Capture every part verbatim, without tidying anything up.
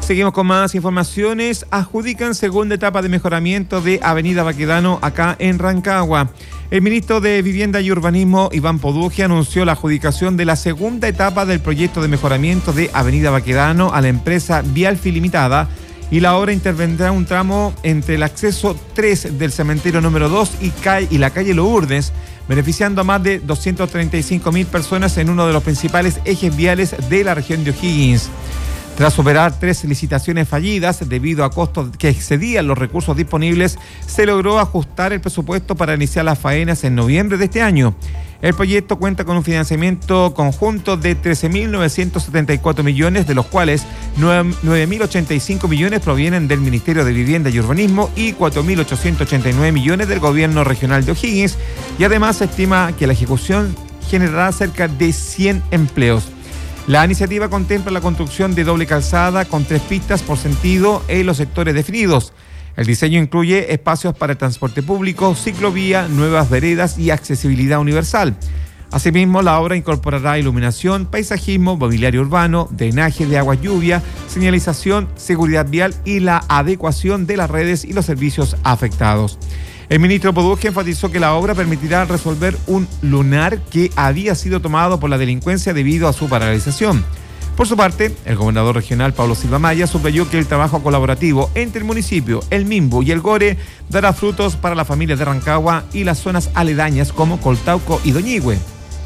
Seguimos con más informaciones. Adjudican segunda etapa de mejoramiento de Avenida Baquedano acá en Rancagua. El ministro de Vivienda y Urbanismo, Iván Poduje, anunció la adjudicación de la segunda etapa del proyecto de mejoramiento de Avenida Baquedano a la empresa Vialfi Limitada, y la obra intervendrá un tramo entre el acceso tres del cementerio número dos y, y la calle Lourdes, beneficiando a más de doscientas treinta y cinco mil personas en uno de los principales ejes viales de la región de O'Higgins. Tras superar tres licitaciones fallidas debido a costos que excedían los recursos disponibles, se logró ajustar el presupuesto para iniciar las faenas en noviembre de este año. El proyecto cuenta con un financiamiento conjunto de trece mil novecientos setenta y cuatro millones, de los cuales nueve mil ochenta y cinco millones provienen del Ministerio de Vivienda y Urbanismo y cuatro mil ochocientos ochenta y nueve millones del Gobierno Regional de O'Higgins, y además se estima que la ejecución generará cerca de cien empleos. La iniciativa contempla la construcción de doble calzada con tres pistas por sentido en los sectores definidos. El diseño incluye espacios para el transporte público, ciclovía, nuevas veredas y accesibilidad universal. Asimismo, la obra incorporará iluminación, paisajismo, mobiliario urbano, drenaje de agua lluvia, señalización, seguridad vial y la adecuación de las redes y los servicios afectados. El ministro Poduje enfatizó que la obra permitirá resolver un lunar que había sido tomado por la delincuencia debido a su paralización. Por su parte, el gobernador regional Pablo Silva Maya subrayó que el trabajo colaborativo entre el municipio, el Minbu y el Gore dará frutos para las familias de Rancagua y las zonas aledañas como Coltauco y Doñigüe.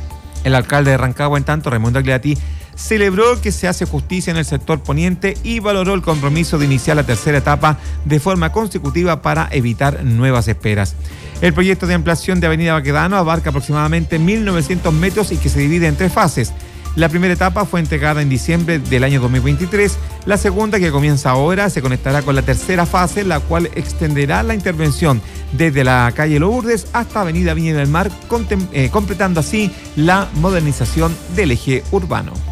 El alcalde de Rancagua, en tanto, Raimundo Agliati, celebró que se hace justicia en el sector poniente y valoró el compromiso de iniciar la tercera etapa de forma consecutiva para evitar nuevas esperas. El proyecto de ampliación de Avenida Baquedano abarca aproximadamente mil novecientos metros y que se divide en tres fases. La primera etapa fue entregada en diciembre del año dos mil veintitrés. La segunda, que comienza ahora, se conectará con la tercera fase, la cual extenderá la intervención desde la calle Lourdes hasta Avenida Viña del Mar, contem- eh, completando así la modernización del eje urbano.